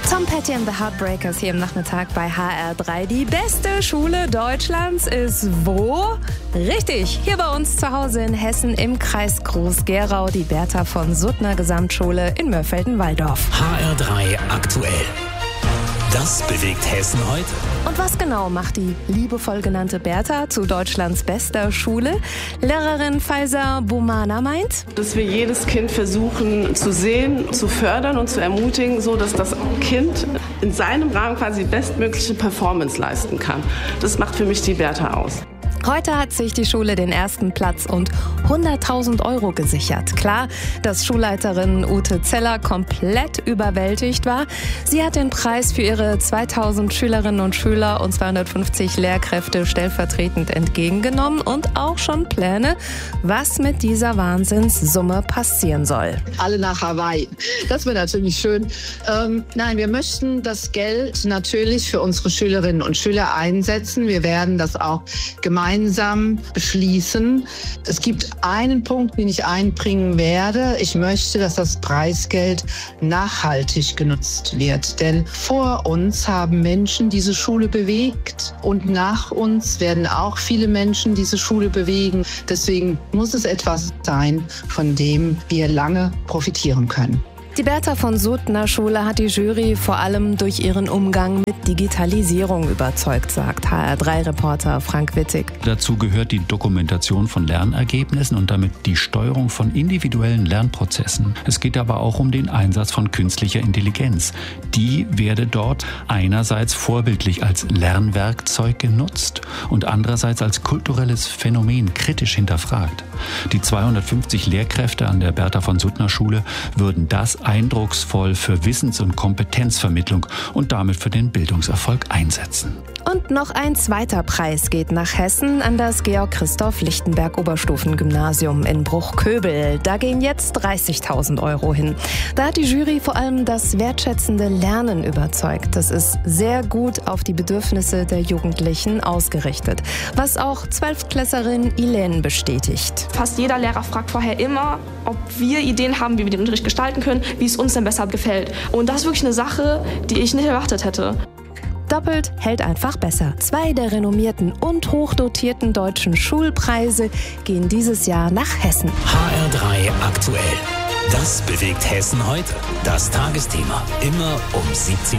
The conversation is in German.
Tom Petty and the Heartbreakers hier im Nachmittag bei HR3. Die beste Schule Deutschlands ist wo? Richtig, hier bei uns zu Hause in Hessen im Kreis Groß-Gerau, die Bertha von Suttner Gesamtschule in Mörfelden-Walldorf. HR3 aktuell. Das bewegt Hessen heute. Und was genau macht die liebevoll genannte Bertha zu Deutschlands bester Schule? Lehrerin Faiza Boumana meint, dass wir jedes Kind versuchen zu sehen, zu fördern und zu ermutigen, so dass das Kind in seinem Rahmen quasi die bestmögliche Performance leisten kann. Das macht für mich die Bertha aus. Heute hat sich die Schule den ersten Platz und 100.000 € gesichert. Klar, dass Schulleiterin Ute Zeller komplett überwältigt war. Sie hat den Preis für ihre 2000 Schülerinnen und Schüler und 250 Lehrkräfte stellvertretend entgegengenommen und auch schon Pläne, was mit dieser Wahnsinnssumme passieren soll. Alle nach Hawaii. Das wäre natürlich schön. Nein, wir möchten das Geld natürlich für unsere Schülerinnen und Schüler einsetzen. Wir werden das auch gemeinsam beschließen. Es gibt einen Punkt, den ich einbringen werde. Ich möchte, dass das Preisgeld nachhaltig genutzt wird. Denn vor uns haben Menschen diese Schule bewegt und nach uns werden auch viele Menschen diese Schule bewegen. Deswegen muss es etwas sein, von dem wir lange profitieren können. Die Bertha von Suttner Schule hat die Jury vor allem durch ihren Umgang mit Digitalisierung überzeugt, sagt HR3-Reporter Frank Wittig. Dazu gehört die Dokumentation von Lernergebnissen und damit die Steuerung von individuellen Lernprozessen. Es geht aber auch um den Einsatz von künstlicher Intelligenz. Die werde dort einerseits vorbildlich als Lernwerkzeug genutzt und andererseits als kulturelles Phänomen kritisch hinterfragt. Die 250 Lehrkräfte an der Bertha von Suttner Schule würden das eindrucksvoll für Wissens- und Kompetenzvermittlung und damit für den Bildungserfolg einsetzen. Und noch ein zweiter Preis geht nach Hessen an das Georg-Christoph-Lichtenberg-Oberstufengymnasium in Bruchköbel. Da gehen jetzt 30.000 € hin. Da hat die Jury vor allem das wertschätzende Lernen überzeugt. Das ist sehr gut auf die Bedürfnisse der Jugendlichen ausgerichtet, was auch 12-Klässlerin Elaine bestätigt. Fast jeder Lehrer fragt vorher immer, ob wir Ideen haben, wie wir den Unterricht gestalten können, wie es uns denn besser gefällt. Und das ist wirklich eine Sache, die ich nicht erwartet hätte. Doppelt hält einfach besser. 2 der renommierten und hochdotierten deutschen Schulpreise gehen dieses Jahr nach Hessen. HR3 aktuell. Das bewegt Hessen heute. Das Tagesthema. Immer um 17 Uhr.